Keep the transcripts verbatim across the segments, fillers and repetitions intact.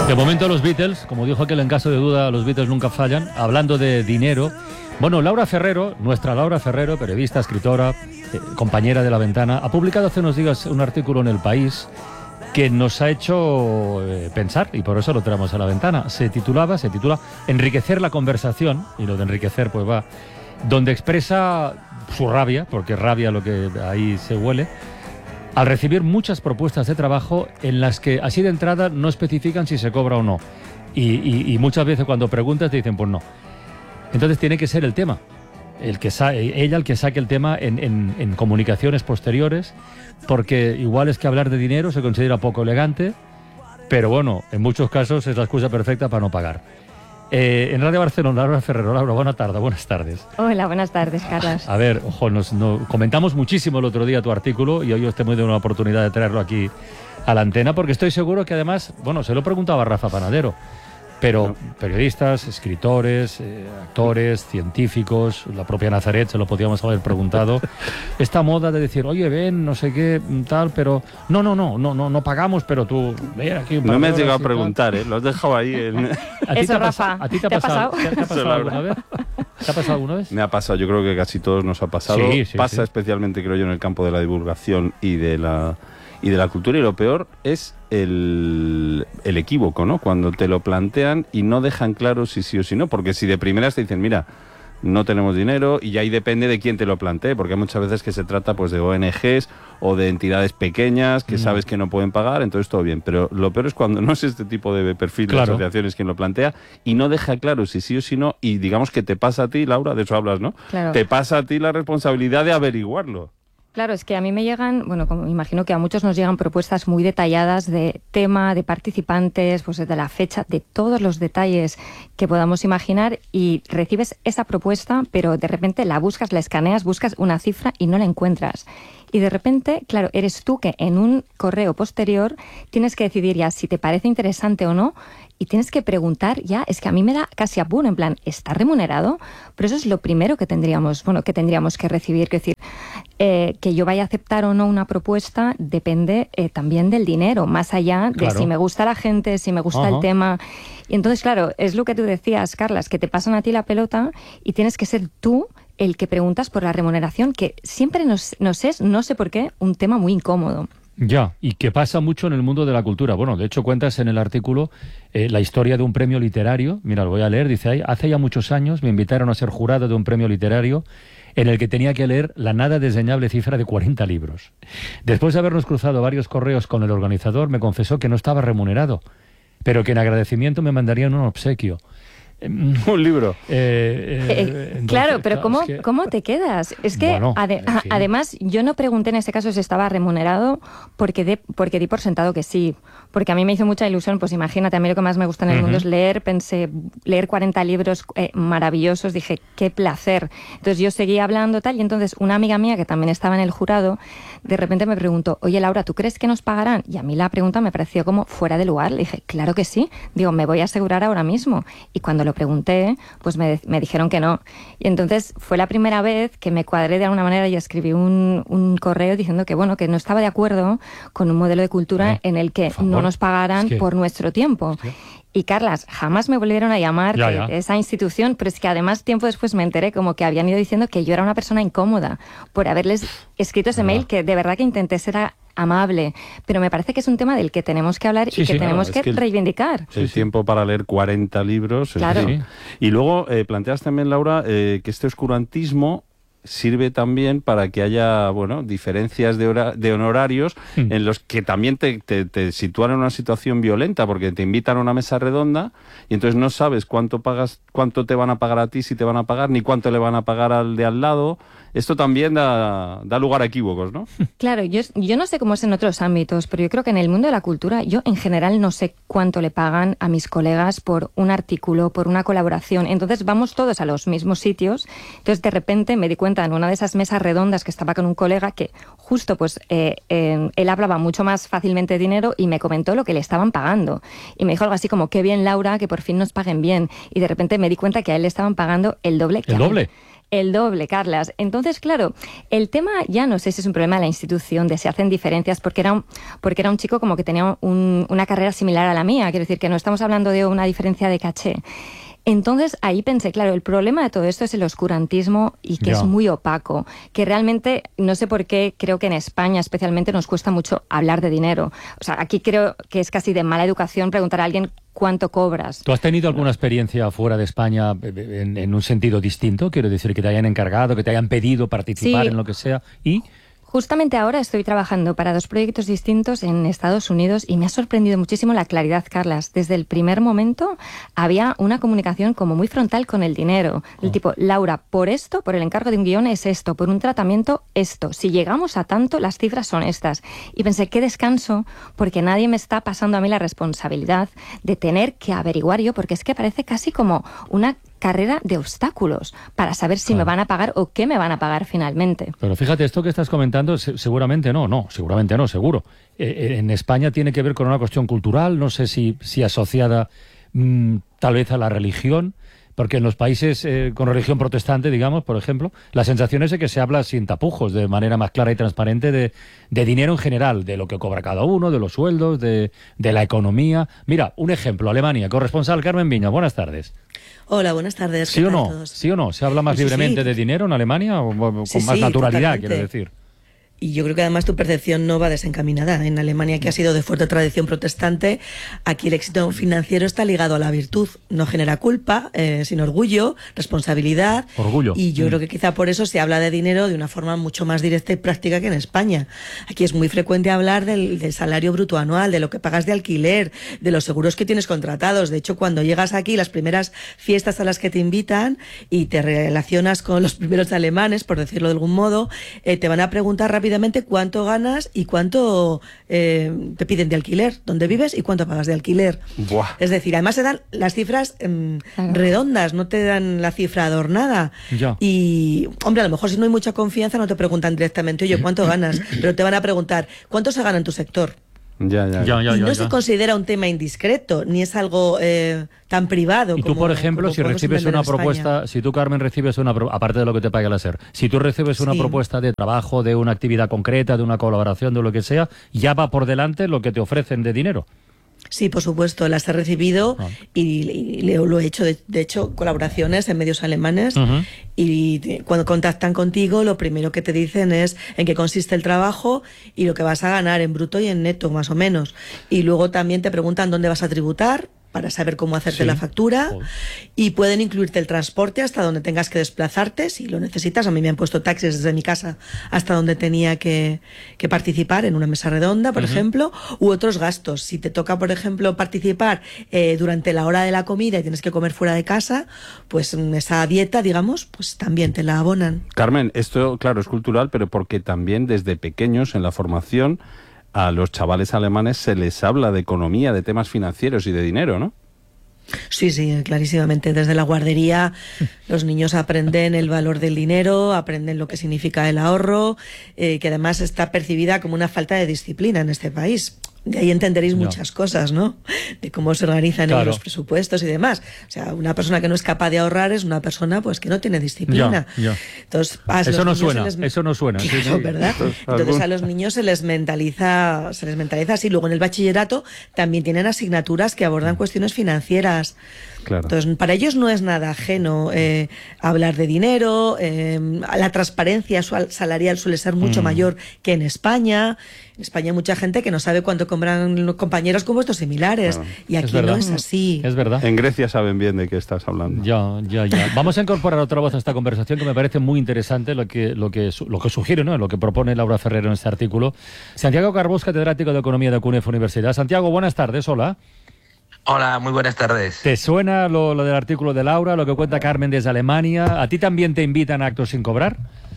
De momento los Beatles, como dijo aquel, en caso de duda, los Beatles nunca fallan. Hablando de dinero, bueno, Laura Ferrero, nuestra Laura Ferrero, periodista, escritora, eh, compañera de La Ventana, ha publicado hace unos días un artículo en El País que nos ha hecho eh, pensar, y por eso lo traemos a La Ventana. Se titulaba, se titula Enriquecer la conversación, y lo de enriquecer pues va, donde expresa su rabia, porque es rabia lo que ahí se huele, al recibir muchas propuestas de trabajo en las que así de entrada no especifican si se cobra o no. Y, y, y muchas veces cuando preguntas te dicen pues no. Entonces tiene que ser el tema, el que sa- ella el que saque el tema en, en, en comunicaciones posteriores, porque igual es que hablar de dinero se considera poco elegante, pero bueno, en muchos casos es la excusa perfecta para no pagar. Eh, en Radio Barcelona, Laura Ferrero. Laura, buena tarde, buenas tardes. Hola, buenas tardes, Carlos. A ver, ojo, nos, nos comentamos muchísimo el otro día tu artículo y hoy os tengo una oportunidad de traerlo aquí a la antena, porque estoy seguro que además, bueno, se lo preguntaba a Rafa Panadero, pero periodistas, escritores, eh, actores, científicos, la propia Nazaret se lo podíamos haber preguntado. Esta moda de decir, oye, ven, no sé qué, tal, pero no, no, no, no, no, no pagamos, pero tú, ven aquí un par No me de has llegado a horas y preguntar, ¿eh? Lo has dejado ahí. En... ¿A ti Eso, te ha Rafa, pas- ¿A ti te ha ¿te ha pasado, pasado? ¿te ha- te ha pasado Eso, alguna vez? ¿Te ha pasado alguna vez? Me ha pasado, yo creo que casi todos nos ha pasado. Sí, sí, Pasa sí. especialmente, creo yo, en el campo de la divulgación y de la y de la cultura, y lo peor es el, el equívoco, ¿no? Cuando te lo plantean y no dejan claro si sí o si no, porque si de primeras te dicen, mira, no tenemos dinero, y ahí depende de quién te lo plantee, porque hay muchas veces que se trata pues de O N Ges o de entidades pequeñas que Mm. sabes que no pueden pagar, entonces todo bien, pero lo peor es cuando no es este tipo de perfil de Claro. asociaciones quien lo plantea y no deja claro si sí o si no, y digamos que te pasa a ti, Laura, de eso hablas, ¿no? Claro. Te pasa a ti la responsabilidad de averiguarlo. Claro, es que a mí me llegan, bueno, como imagino que a muchos nos llegan propuestas muy detalladas de tema, de participantes, pues de la fecha, de todos los detalles que podamos imaginar, y recibes esa propuesta, pero de repente la buscas, la escaneas, buscas una cifra y no la encuentras. Y de repente, claro, eres tú que en un correo posterior tienes que decidir ya si te parece interesante o no, y tienes que preguntar ya, es que a mí me da casi apuro, en plan, ¿está remunerado? Pero eso es lo primero que tendríamos, bueno, que tendríamos que recibir, es decir, eh, que yo vaya a aceptar o no una propuesta depende eh, también del dinero, más allá de Claro. si me gusta la gente, si me gusta Ajá. el tema. Y entonces, claro, es lo que tú decías, Carlas, que te pasan a ti la pelota y tienes que ser tú el que preguntas por la remuneración, que siempre nos, nos es, no sé por qué, un tema muy incómodo. Ya, y que pasa mucho en el mundo de la cultura. Bueno, de hecho cuentas en el artículo eh, la historia de un premio literario. Mira, lo voy a leer. Dice ahí, hace ya muchos años me invitaron a ser jurado de un premio literario en el que tenía que leer la nada desdeñable cifra de cuarenta libros. Después de habernos cruzado varios correos con el organizador, me confesó que no estaba remunerado, pero que en agradecimiento me mandarían un obsequio. Un libro. Eh, eh, Eh, entonces, claro, pero ¿cómo, es que- ¿cómo te quedas? Es que, Bueno, ade- en fin. además, yo no pregunté en este caso si estaba remunerado porque, de, porque di por sentado que sí. Porque a mí me hizo mucha ilusión, pues imagínate, a mí lo que más me gusta en el Ujú. mundo es leer. Pensé, leer cuarenta libros eh, maravillosos, dije, qué placer. Entonces yo seguía hablando tal, y entonces una amiga mía que también estaba en el jurado, de repente me preguntó, oye Laura, ¿tú crees que nos pagarán? Y a mí la pregunta me pareció como fuera de lugar. Le dije, claro que sí. Digo, me voy a asegurar ahora mismo. Y cuando lo pregunté, pues me, me dijeron que no. Y entonces fue la primera vez que me cuadré de alguna manera y escribí un, un correo diciendo que, bueno, que no estaba de acuerdo con un modelo de cultura Eh, en el que por favor. no nos pagaran Es que- por nuestro tiempo. Hostia. Y Carlas, jamás me volvieron a llamar Ya, de, ya. de esa institución, pero es que además tiempo después me enteré como que habían ido diciendo que yo era una persona incómoda por haberles escrito ese Verdad. mail, que de verdad que intenté ser a- amable, pero me parece que es un tema del que tenemos que hablar Sí, y que sí, claro, tenemos es que, que el- reivindicar. El sí. tiempo para leer cuarenta libros. es Claro. decir, y luego eh, planteas también, Laura, eh, que este oscurantismo sirve también para que haya, bueno, diferencias de, hora, de honorarios Mm. en los que también te, te, te sitúan en una situación violenta, porque te invitan a una mesa redonda y entonces no sabes cuánto pagas, cuánto te van a pagar a ti, si te van a pagar, ni cuánto le van a pagar al de al lado. Esto también da, da lugar a equívocos, ¿no? Claro, yo, yo no sé cómo es en otros ámbitos, pero yo creo que en el mundo de la cultura, yo en general no sé cuánto le pagan a mis colegas por un artículo, por una colaboración. Entonces vamos todos a los mismos sitios. Entonces de repente me di cuenta en una de esas mesas redondas que estaba con un colega que justo pues eh, eh, él hablaba mucho más fácilmente de dinero y me comentó lo que le estaban pagando. Y me dijo algo así como, qué bien Laura, que por fin nos paguen bien. Y de repente me di cuenta que a él le estaban pagando el doble que ¿El a mí. doble? el doble, Carlas. Entonces, claro, el tema ya no sé si es un problema de la institución, de se hacen diferencias, porque era un, porque era un chico como que tenía un, una carrera similar a la mía. Quiero decir que no estamos hablando de una diferencia de caché. Entonces ahí pensé, claro, el problema de todo esto es el oscurantismo y que yeah. es muy opaco, que realmente, no sé por qué, creo que en España especialmente nos cuesta mucho hablar de dinero. O sea, aquí creo que es casi de mala educación preguntar a alguien cuánto cobras. ¿Tú has tenido alguna experiencia fuera de España en, en un sentido distinto? Quiero decir, que te hayan encargado, que te hayan pedido participar sí. en lo que sea y... Justamente ahora estoy trabajando para dos proyectos distintos en Estados Unidos y me ha sorprendido muchísimo la claridad, Carlas. Desde el primer momento había una comunicación como muy frontal con el dinero. Del oh. tipo, Laura, por esto, por el encargo de un guión es esto, por un tratamiento esto. Si llegamos a tanto, las cifras son estas. Y pensé, qué descanso, porque nadie me está pasando a mí la responsabilidad de tener que averiguar yo, porque es que parece casi como una carrera de obstáculos para saber si claro. me van a pagar o qué me van a pagar finalmente. Pero fíjate, esto que estás comentando, seguramente no, no, seguramente no, seguro. Eh, en España tiene que ver con una cuestión cultural, no sé si, si asociada mmm, tal vez a la religión, porque en los países eh, con religión protestante, digamos, por ejemplo, la sensación es de que se habla sin tapujos, de manera más clara y transparente de, de dinero en general, de lo que cobra cada uno, de los sueldos, de, de la economía. Mira, un ejemplo, Alemania, corresponsal Carmen Viña, buenas tardes. Hola, buenas tardes. ¿Sí o no? ¿Sí o no? ¿Se habla más sí, libremente sí. de dinero en Alemania o con sí, más sí, naturalidad, totalmente. Quiero decir? Y yo creo que además tu percepción no va desencaminada. En Alemania, que ha sido de fuerte tradición protestante, aquí el éxito financiero está ligado a la virtud. No genera culpa, eh, sino orgullo, responsabilidad. Orgullo. Y yo mm. creo que quizá por eso se habla de dinero de una forma mucho más directa y práctica que en España. Aquí es muy frecuente hablar del, del salario bruto anual, de lo que pagas de alquiler, de los seguros que tienes contratados. De hecho, cuando llegas aquí, las primeras fiestas a las que te invitan y te relacionas con los primeros alemanes, por decirlo de algún modo, eh, te van a preguntar rápidamente cuánto ganas y cuánto eh, te piden de alquiler, dónde vives y cuánto pagas de alquiler. Buah. Es decir, además se dan las cifras eh, redondas, no te dan la cifra adornada. Ya. Y, hombre, a lo mejor si no hay mucha confianza no te preguntan directamente, oye, ¿cuánto ganas? Pero te van a preguntar, ¿cuánto se gana en tu sector? Ya, ya, ya. Ya, ya, y no ya, se ya. considera un tema indiscreto, ni es algo eh, tan privado. Y tú, como, por ejemplo, si recibes una propuesta, España. si tú, Carmen, recibes una, aparte de lo que te pague la SER, si tú recibes una sí. propuesta de trabajo, de una actividad concreta, de una colaboración, de lo que sea, ya va por delante lo que te ofrecen de dinero. Sí, por supuesto, las he recibido ah. y, y lo he hecho, de, de hecho, colaboraciones en medios alemanes uh-huh. y te, cuando contactan contigo lo primero que te dicen es en qué consiste el trabajo y lo que vas a ganar en bruto y en neto, más o menos. Y luego también te preguntan dónde vas a tributar para saber cómo hacerte sí. la factura oh. y pueden incluirte el transporte hasta donde tengas que desplazarte si lo necesitas. A mí me han puesto taxis desde mi casa hasta donde tenía que, que participar en una mesa redonda, por uh-huh. ejemplo, u otros gastos. Si te toca, por ejemplo, participar eh, durante la hora de la comida y tienes que comer fuera de casa, pues esa dieta, digamos, pues también te la abonan. Carmen, esto, claro, es cultural, pero porque también desde pequeños en la formación a los chavales alemanes se les habla de economía, de temas financieros y de dinero, ¿no? Sí, sí, clarísimamente. Desde la guardería los niños aprenden el valor del dinero, aprenden lo que significa el ahorro, eh, que además está percibida como una falta de disciplina en este país. De ahí entenderéis no. muchas cosas, ¿no? De cómo se organizan claro. los presupuestos y demás. O sea, una persona que no es capaz de ahorrar es una persona pues que no tiene disciplina. Ya, ya. Entonces, eso no suena, les... eso no suena. Claro, sí, sí. ¿verdad? Entonces a los niños se les mentaliza, se les mentaliza así. Luego en el bachillerato también tienen asignaturas que abordan cuestiones financieras. Claro. Entonces, para ellos no es nada ajeno eh, hablar de dinero, eh, la transparencia salarial suele ser mucho mm. mayor que en España. En España hay mucha gente que no sabe cuánto cobran los compañeros con puestos similares. Claro. Y aquí no es así. Es verdad. En Grecia saben bien de qué estás hablando. Ya, ya, ya. Vamos a incorporar otra voz a esta conversación que me parece muy interesante, lo que, lo que, lo que sugiere, ¿no? Lo que propone Laura Ferrero en este artículo. Santiago Carbós, catedrático de Economía de C U N E F Universidad. Santiago, buenas tardes. Hola. Hola, muy buenas tardes. ¿Te suena lo, lo del artículo de Laura, lo que cuenta Carmen desde Alemania? ¿A ti también te invitan a actos sin cobrar?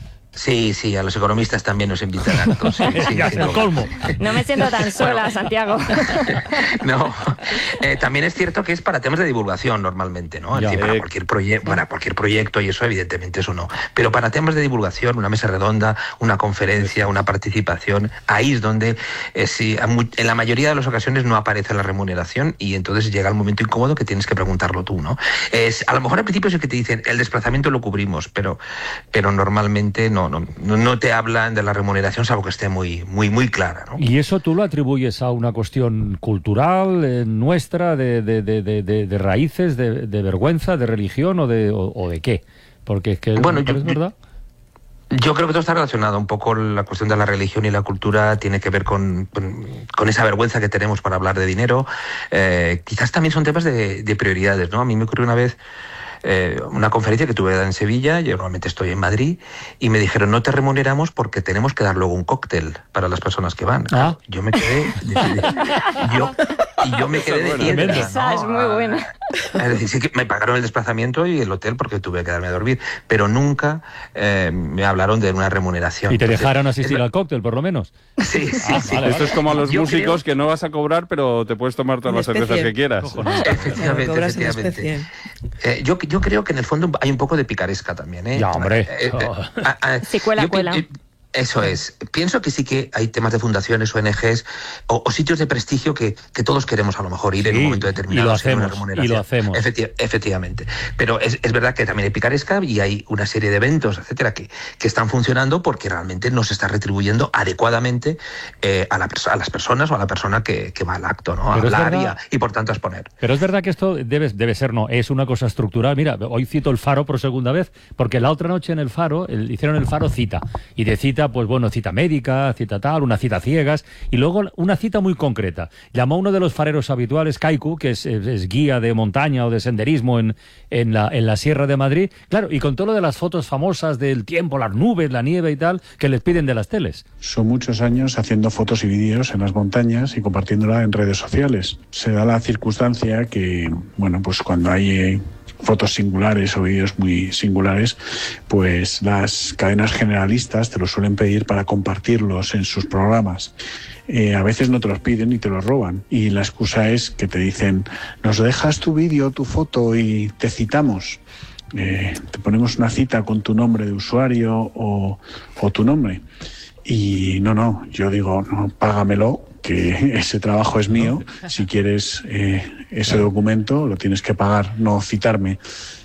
Sí, sí, a los economistas también nos invitan a actos. Sí, sí, ya, sí, el no. colmo. No me siento tan sola, Santiago. No, Eh, también es cierto que es para temas de divulgación normalmente, ¿no? Es Ya, decir, para eh. cualquier, proye para cualquier proyecto y eso, evidentemente, eso no. Pero para temas de divulgación, una mesa redonda, una conferencia, una participación, ahí es donde, eh, sí, en la mayoría de las ocasiones no aparece la remuneración y entonces llega el momento incómodo que tienes que preguntarlo tú, ¿no? Es, a lo mejor al principio es el que te dicen, el desplazamiento lo cubrimos, pero, pero normalmente no, no, no te hablan de la remuneración, salvo que esté muy, muy, muy clara, ¿no? ¿Y eso tú lo atribuyes a una cuestión cultural eh, nuestra, de, de, de, de, de, de raíces, de, de vergüenza, de religión o de, o, o de qué? Porque es que bueno, yo, es verdad. Yo creo que todo está relacionado. Un poco la cuestión de la religión y la cultura tiene que ver con, con, con esa vergüenza que tenemos para hablar de dinero. Eh, quizás también son temas de, de prioridades, ¿no? A mí me ocurrió una vez eh, una conferencia que tuve en Sevilla, yo normalmente estoy en Madrid, y me dijeron, no te remuneramos porque tenemos que dar luego un cóctel para las personas que van. Ah. Yo me quedé... De, de, yo, y yo me quedé de dieta, Esa ¿no? es muy buena. Es decir, sí que me pagaron el desplazamiento y el hotel porque tuve que quedarme a dormir, pero nunca eh, me hablaron de una remuneración. Y te Entonces, dejaron asistir es... al cóctel, por lo menos. Sí, sí, Ah, sí. vale, Esto es como a los Yo músicos creo... que no vas a cobrar, pero te puedes tomar todas las cervezas que quieras. Efectivamente, Cobras en efectivamente. especie. Eh, yo, yo creo que en el fondo hay un poco de picaresca también, ¿eh? Ya, hombre. Eh, eh, Oh. a- a- Si cuela, yo pi- cuela. eh, Eso es. Pienso que sí que hay temas de fundaciones, O N Ges o, o sitios de prestigio que, que todos queremos a lo mejor ir Sí, en un momento determinado. y lo sin una hacemos, remuneración. y lo hacemos. Efecti efectivamente. Pero es, es verdad que también hay picaresca y hay una serie de eventos, etcétera, que, que están funcionando porque realmente no se está retribuyendo adecuadamente eh, a, la, a las personas o a la persona que, que va al acto, ¿no? A Pero es hablar y, verdad- a- y por tanto a exponer. Pero es verdad que esto debe, debe ser, no, es una cosa estructural. Mira, hoy cito el Faro por segunda vez, porque la otra noche en el Faro, el, hicieron el Faro cita. Y de cita, pues bueno, cita médica, cita tal, una cita ciegas, y luego una cita muy concreta. Llamó a uno de los fareros habituales, Kaiku, que es, es, es guía de montaña o de senderismo en, en, la, en la Sierra de Madrid. Claro, y contó lo de las fotos famosas del tiempo, las nubes, la nieve y tal, que les piden de las teles. Son muchos años haciendo fotos y vídeos en las montañas y compartiéndola en redes sociales. Se da la circunstancia que, bueno, pues cuando hay eh, fotos singulares o vídeos muy singulares, pues las cadenas generalistas te lo suelen pedir para compartirlos en sus programas. Eh, a veces no te los piden y te los roban. Y la excusa es que te dicen, nos dejas tu vídeo, tu foto y te citamos. Eh, te ponemos una cita con tu nombre de usuario o, o tu nombre. Y no, no, yo digo, no, págamelo, que ese trabajo es mío. Si quieres eh, ese documento, lo tienes que pagar, no citarme.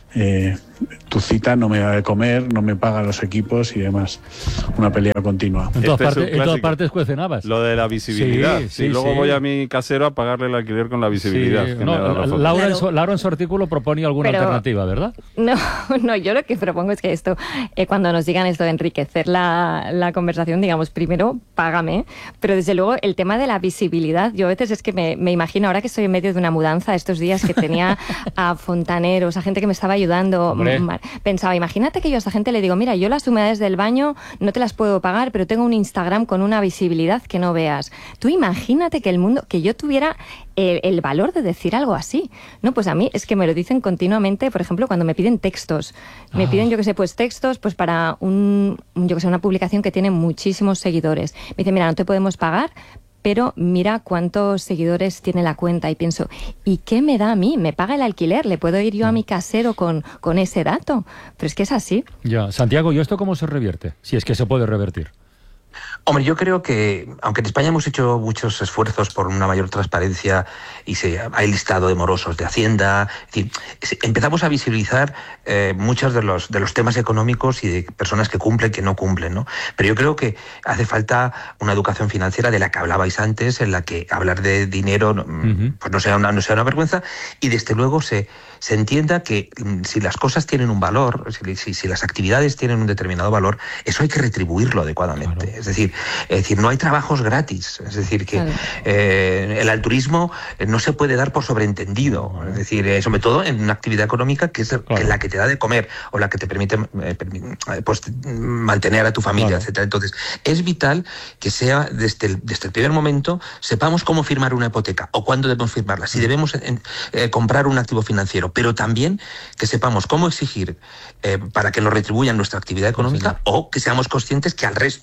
Eh, tu cita no me da de comer, no me paga los equipos y demás. Una pelea continua. En todas, Este es un partes, en todas clásico. partes cuecen habas. Lo de la visibilidad. Sí, y sí, luego sí. voy a mi casero a pagarle el alquiler con la visibilidad. Sí, que no, me da la foto. Laura, en Claro. su, Laura en su artículo proponía alguna Pero- alternativa, ¿verdad? No, no, yo lo que propongo es que esto, eh, cuando nos digan esto de enriquecer la, la conversación, digamos, primero, págame, pero desde luego el tema de la visibilidad, yo a veces es que me, me imagino, ahora que estoy en medio de una mudanza, estos días que tenía a fontaneros, a gente que me estaba ayudando, Hombre. ma- pensaba, imagínate que yo a esa gente le digo, mira, yo las humedades del baño no te las puedo pagar, pero tengo un Instagram con una visibilidad que no veas. Tú imagínate que el mundo, que yo tuviera el, el valor de decir algo así. No, pues a mí es que me lo dicen continuamente, por ejemplo, cuando me piden textos. Me Ah. piden, yo que sé, pues textos pues para un, yo que sé, una publicación que tiene muchísimos seguidores. Me dicen, mira, no te podemos pagar, pero mira cuántos seguidores tiene la cuenta. Y pienso, ¿y qué me da a mí? ¿Me paga el alquiler? ¿Le puedo ir yo a mi casero con, con ese dato? Pero es que es así. Ya, Santiago, ¿y esto cómo se revierte? Si es que se puede revertir. Hombre, yo creo que, aunque en España hemos hecho muchos esfuerzos por una mayor transparencia y se hay listado de morosos de Hacienda, es decir, se- empezamos a visibilizar eh, muchos de los, de los temas económicos y de personas que cumplen, que no cumplen, ¿no? Pero yo creo que hace falta una educación financiera de la que hablabais antes, en la que hablar de dinero no, Ujú. pues no sea una, no sea una vergüenza y desde luego se, se entienda que mm, si las cosas tienen un valor, si, si, si las actividades tienen un determinado valor, eso hay que retribuirlo adecuadamente. Claro. Es decir, es decir, no hay trabajos gratis. Es decir, que Claro. eh, el altruismo eh, no se puede dar por sobreentendido. Es decir, eh, sobre todo en una actividad económica que es Claro. que la que te da de comer o la que te permite eh, permi- eh, pues, mantener a tu familia, Claro. etcétera. Entonces, es vital que sea desde el, desde el primer momento sepamos cómo firmar una hipoteca o cuándo debemos firmarla, si debemos en- eh, comprar un activo financiero, pero también que sepamos cómo exigir eh, para que nos retribuyan nuestra actividad económica señor. o que seamos conscientes que al resto también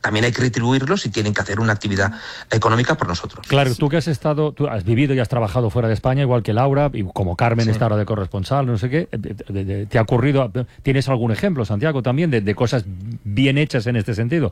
también hay que retribuirlos y tienen que hacer una actividad económica por nosotros. Claro, tú que has estado, tú has vivido y has trabajado fuera de España, igual que Laura, y como Carmen sí. está ahora de corresponsal, no sé qué, ¿te ha ocurrido, tienes algún ejemplo, Santiago, también, de, de cosas bien hechas en este sentido?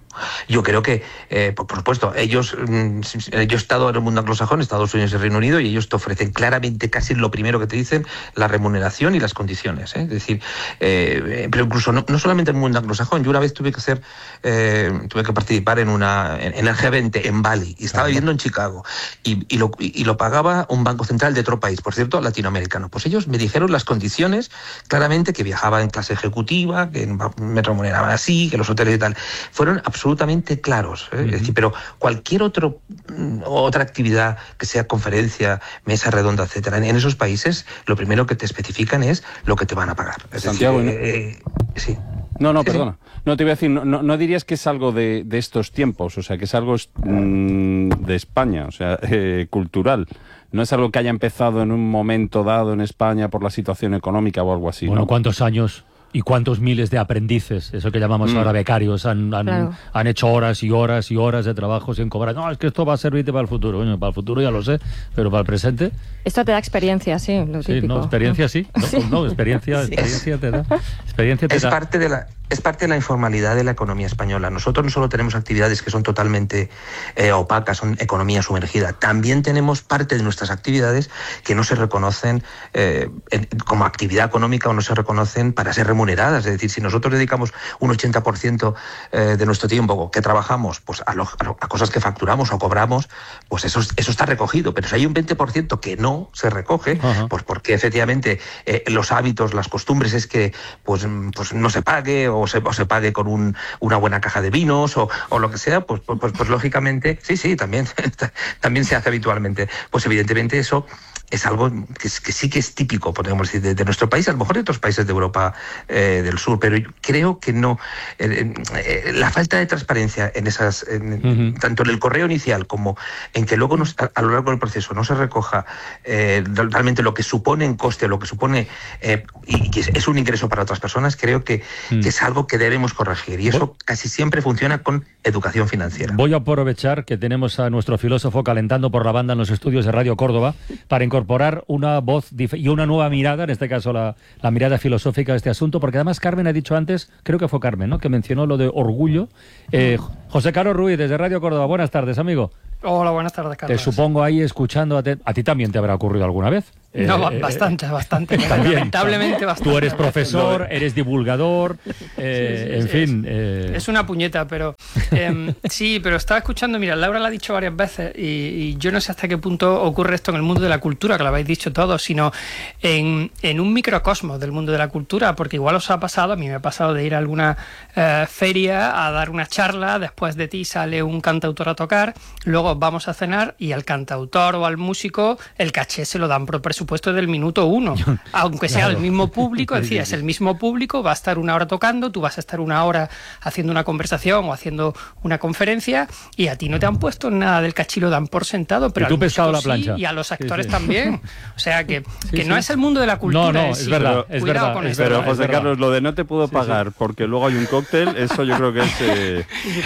Yo creo que, eh, por, por supuesto, ellos, mm, yo he estado en el mundo anglosajón, Estados Unidos y Reino Unido, y ellos te ofrecen claramente, casi lo primero que te dicen, la remuneración y las condiciones. ¿eh? Es decir, eh, pero incluso no, no solamente en el mundo anglosajón. Yo una vez tuve que hacer, eh, tuve que participar en una en, en el G veinte en Bali, y estaba viviendo en Chicago, y, y, lo, y lo pagaba un banco central de otro país, por cierto, latinoamericano. Pues ellos me dijeron las condiciones, claramente, que viajaba en clase ejecutiva, que me remuneraban así, que los hoteles y tal. Fueron absolutamente absolutamente claros, ¿eh? Uh-huh. Es decir, pero cualquier otro otra actividad que sea conferencia, mesa redonda, etcétera, en, en esos países lo primero que te especifican es lo que te van a pagar. Es Santiago, decir, ¿no? eh, sí. No, no, sí, perdona. Sí. No, te iba a decir, no, no, no dirías que es algo de, de estos tiempos, o sea, que es algo mmm, de España, o sea, eh, cultural. No es algo que haya empezado en un momento dado en España por la situación económica o algo así. Bueno, ¿no? ¿cuántos años y cuántos miles de aprendices, eso que llamamos mm. ahora becarios, han, han, claro. han hecho horas y horas y horas de trabajo sin cobrar? No, es que esto va a servirte para el futuro. Bueno, para el futuro ya lo sé, pero para el presente... Esto te da experiencia, sí, lo sí, típico. No, experiencia sí. No, sí. no experiencia, sí. experiencia te da. Experiencia te es da. parte de la Es parte de la informalidad de la economía española. Nosotros no solo tenemos actividades que son totalmente eh, opacas, son economía sumergida, también tenemos parte de nuestras actividades que no se reconocen eh, en, como actividad económica o no se reconocen para ser remuneradas. Es decir, si nosotros dedicamos un ochenta por ciento eh, de nuestro tiempo que trabajamos pues a, lo, a, lo, a cosas que facturamos o cobramos, pues eso, eso está recogido. Pero si hay un veinte por ciento que no se recoge, uh-huh. pues porque efectivamente eh, los hábitos, las costumbres es que pues, pues no se pague o O se, o se pague con un, una buena caja de vinos o, o lo que sea, pues, pues, pues, pues lógicamente, sí, sí, también, también se hace habitualmente. Pues evidentemente eso es algo que, que sí que es típico, podemos decir, de, de nuestro país, a lo mejor de otros países de Europa eh, del Sur, pero creo que no. Eh, eh, la falta de transparencia en esas, en, uh-huh. tanto en el correo inicial como en que luego nos, a, a lo largo del proceso no se recoja eh, realmente lo que supone en coste, lo que supone eh, y que es, es un ingreso para otras personas, creo que, uh-huh. que es algo que debemos corregir, y eso casi siempre funciona con educación financiera. Voy a aprovechar que tenemos a nuestro filósofo calentando por la banda en los estudios de Radio Córdoba para incorporar una voz dif- y una nueva mirada, en este caso la, la mirada filosófica de este asunto, porque además Carmen ha dicho antes, creo que fue Carmen, ¿no?, que mencionó lo de orgullo. Eh, José Carlos Ruiz, desde Radio Córdoba, buenas tardes, amigo. Hola, buenas tardes, Carlos. Te supongo ahí escuchando, a, te- a ti también te habrá ocurrido alguna vez. No, eh, bastante, eh, bastante. También, lamentablemente bastante. Tú eres profesor, eres divulgador, eh, sí, sí, en sí, fin. Es, eh. es una puñeta, pero eh, sí, pero estaba escuchando, mira, Laura lo ha dicho varias veces y, y yo no sé hasta qué punto ocurre esto en el mundo de la cultura, que lo habéis dicho todos, sino en, en un microcosmos del mundo de la cultura, porque igual os ha pasado, a mí me ha pasado de ir a alguna eh, feria a dar una charla, después de ti sale un cantautor a tocar, luego vamos a cenar y al cantautor o al músico el caché se lo dan por presupuesto del minuto uno, aunque sea claro. el mismo público, es decir, es el mismo público, va a estar una hora tocando, tú vas a estar una hora haciendo una conversación o haciendo una conferencia y a ti no te han puesto nada del caché, lo dan por sentado, pero y tú al pescado la sí, plancha. Y a los actores sí, sí. también, o sea que, sí, que sí. no es el mundo de la cultura. No, no, en es sí. verdad, es Cuidado verdad, con es esto. Pero verdad, José es Carlos, lo de no te puedo sí, pagar sí. porque luego hay un cóctel, eso yo creo que es eh,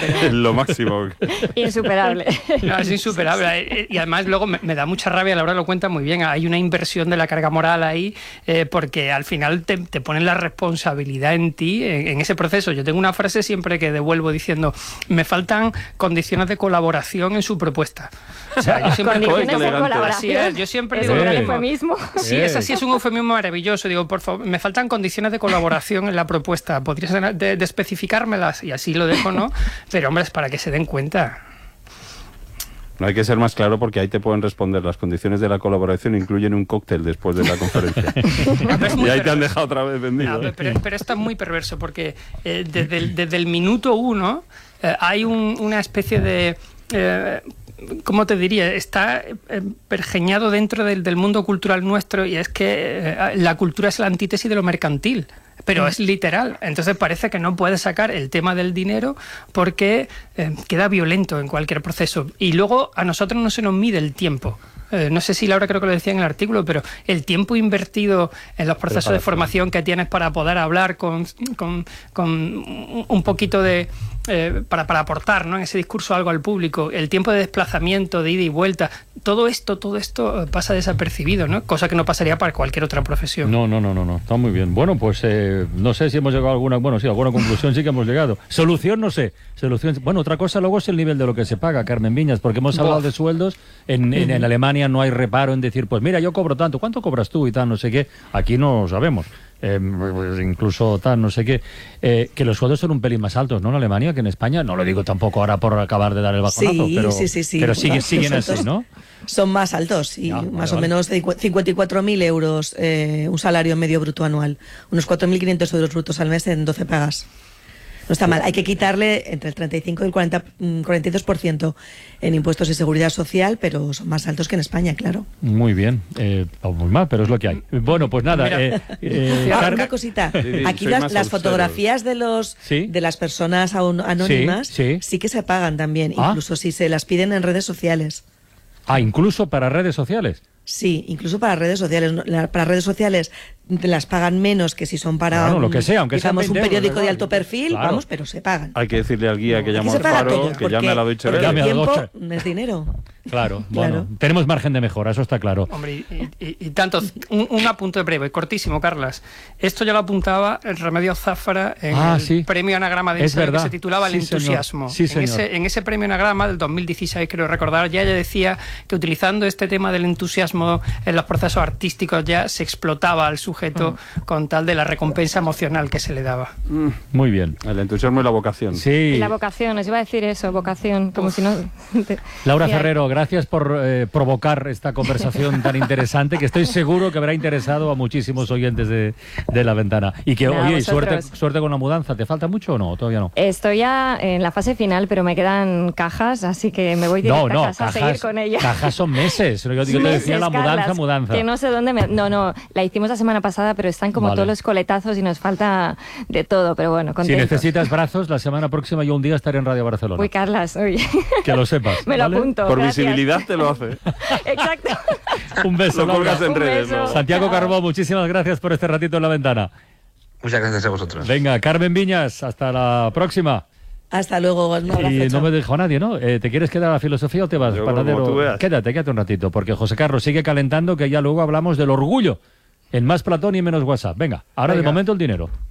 lo máximo. Insuperable. No, es insuperable. Y además luego me, me da mucha rabia, Laura lo cuenta muy bien, hay una inversión de la carga moral ahí, eh, porque al final te, te ponen la responsabilidad en ti, en, en ese proceso. Yo tengo una frase siempre que devuelvo diciendo, me faltan condiciones de colaboración en su propuesta. O sea, yo siempre condiciones digo, de colaboración. Así es, yo siempre ¿Es digo un lo eufemismo? Sí, es así, es un eufemismo maravilloso. Digo, por favor, me faltan condiciones de colaboración en la propuesta. ¿Podrías de, de especificármelas? Y así lo dejo, ¿no? Pero, hombre, es para que se den cuenta. No hay que ser más claro porque ahí te pueden responder. Las condiciones de la colaboración incluyen un cóctel después de la conferencia. No, y ahí te han dejado otra vez vendido. No, pero, pero esto es muy perverso porque eh, desde, el, desde el minuto uno eh, hay un, una especie de... Eh, ¿cómo te diría? Está eh, pergeñado dentro del, del mundo cultural nuestro y es que eh, la cultura es la antítesis de lo mercantil. Pero es literal, entonces parece que no puedes sacar el tema del dinero porque eh, queda violento en cualquier proceso. Y luego a nosotros no se nos mide el tiempo. Eh, no sé si Laura creo que lo decía en el artículo, pero el tiempo invertido en los procesos de formación que tienes para poder hablar con, con, con un poquito de, eh, para, para aportar, ¿no?, en ese discurso algo al público, el tiempo de desplazamiento, de ida y vuelta, todo esto, todo esto pasa desapercibido, ¿no? Cosa que no pasaría para cualquier otra profesión. No, no, no, no, no. Está muy bien. Bueno, pues eh, no sé si hemos llegado a alguna, bueno, sí, a alguna conclusión sí que hemos llegado. Solución, no sé. Solución, bueno, otra cosa luego es el nivel de lo que se paga, Carmen Viñas, porque hemos hablado de sueldos. En, en, en Alemania no hay reparo en decir, pues mira, yo cobro tanto, ¿cuánto cobras tú y tal, no sé qué? Aquí no sabemos. Eh, pues incluso tal, no sé qué, eh, que los sueldos son un pelín más altos, ¿no?, en Alemania que en España. No lo digo tampoco ahora por acabar de dar el bajonazo, sí, pero, sí, sí, sí. pero sigue, Bueno, siguen así, ¿no? Son más altos, sí, Ya, vale, más o vale. menos cincuenta y cuatro mil euros, eh, un salario medio bruto anual, unos cuatro mil quinientos euros brutos al mes en doce pagas. No está mal, hay que quitarle entre el treinta y cinco y el cuarenta, cuarenta y dos por ciento en impuestos y seguridad social, pero son más altos que en España, claro. Muy bien, eh, o muy mal, pero es lo que hay. Bueno, pues nada. Eh, eh, Ah, Car- una cosita, Sí, sí, aquí soy las, más las austero. fotografías de los Sí. de las personas aún anónimas Sí, sí, sí. que se pagan también, Ah. incluso si se las piden en redes sociales. Ah, incluso para redes sociales. Sí, incluso para redes sociales. No, la- Para redes sociales te las pagan menos que si son para Bueno, un, lo que sea, aunque sean digamos, un veinte euros, periódico da de igual. alto perfil, Claro. vamos, pero se pagan. Hay que decirle al guía que Aquí llama se al paga faro, todo, que porque- llame a la Deutsche porque Llame Welle. a el la tiempo Deutsche. no es dinero. Claro, bueno, Claro. tenemos margen de mejora, eso está claro. Hombre, y, y- y tanto, un, un apunte breve, cortísimo, Carlas. Esto ya lo apuntaba el Remedios Záfara en Ah, el sí. premio Anagrama de Es Ensayo, que verdad. se titulaba Sí, El señor. entusiasmo. Sí, en, señor. ese, en ese premio Anagrama del dos mil dieciséis, creo recordar, ya ella decía que utilizando este tema del entusiasmo en los procesos artísticos ya se explotaba al sujeto con tal de la recompensa emocional que se le daba. Muy bien. El entusiasmo y la vocación. Sí. La vocación, os iba a decir eso, vocación, como si no... Laura Mira, Ferrero, gracias por eh, provocar esta conversación tan interesante que estoy seguro que habrá interesado a muchísimos oyentes de, de La Ventana. Y que, Nada, oye, y suerte, vosotros. suerte con la mudanza. ¿Te falta mucho o no? Todavía no. Estoy ya en la fase final, pero me quedan cajas, así que me voy directa No, no, a casa a seguir con ella. cajas son meses. Yo, yo te Meses, decía la mudanza, Carlas, mudanza. Que no sé dónde me... No, no, la hicimos la semana pasada, pero están como Vale. todos los coletazos y nos falta de todo, pero bueno, Si contentos. necesitas brazos, la semana próxima yo un día estaré en Radio Barcelona. Uy, Carlas, uy. Que lo sepas. Me lo ¿vale? apunto. Por gracias. visibilidad te lo hace. Exacto. Un beso, Lo colgas Laura. en Un redes. beso. ¿no? Santiago Chao. Carbó, muchísimas gracias por este ratito en La Ventana. Muchas gracias a vosotros. Venga, Carmen Viñas, hasta la próxima. Hasta luego, un abrazo, Y no chao. me dejó nadie, ¿no? Eh, ¿Te quieres quedar a la filosofía o te vas, Yo, panadero? como tú veas. Quédate, quédate un ratito, porque José Carlos sigue calentando que ya luego hablamos del orgullo. En más Platón y menos WhatsApp. Venga, ahora de Venga. momento el dinero.